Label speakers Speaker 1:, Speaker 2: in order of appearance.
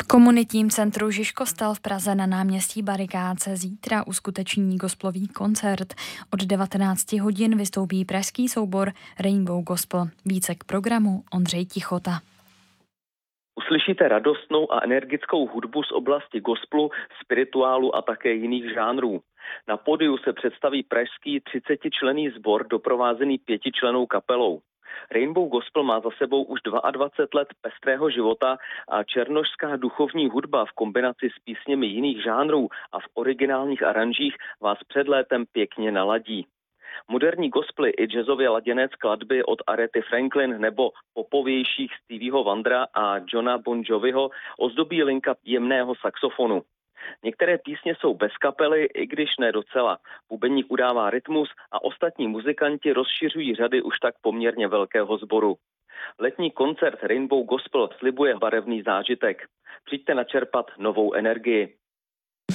Speaker 1: Komunitním centru Žižkostel v Praze na náměstí Barikád se zítra uskuteční gospelový koncert. Od 19 hodin vystoupí pražský soubor Rainbow Gospel. Více k programu Ondřej Tichota.
Speaker 2: Uslyšíte radostnou a energickou hudbu z oblasti gospelu, spirituálu a také jiných žánrů. Na pódiu se představí pražský 30členný sbor doprovázený 5člennou kapelou. Rainbow Gospel má za sebou už 22 let pestrého života a černošská duchovní hudba v kombinaci s písněmi jiných žánrů a v originálních aranžích vás před létem pěkně naladí. Moderní gospely i jazzově laděné skladby od Arethy Franklin nebo popovějších Stevieho Wondera a Johna Bon Joviho ozdobí linka jemného saxofonu. Některé písně jsou bez kapely, i když ne docela. Bubeník udává rytmus a ostatní muzikanti rozšiřují řady už tak poměrně velkého sboru. Letní koncert Rainbow Gospel slibuje barevný zážitek. Přijďte načerpat novou energii.